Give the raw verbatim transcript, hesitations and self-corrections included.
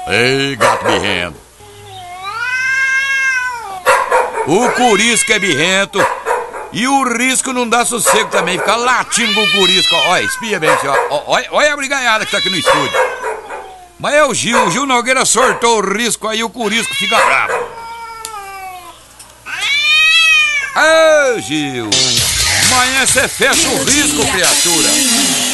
Ei, gato birrento. O Curisco é birrento e o Risco não dá sossego também. Fica latindo com o Curisco. Olha, espia bem, ó. Olha, olha a brigaiada que tá aqui no estúdio. Mas é o Gil. O Gil Nogueira sortou o Risco, aí o Curisco fica bravo. Ô, Gil. Amanhã você fecha o Risco, criatura.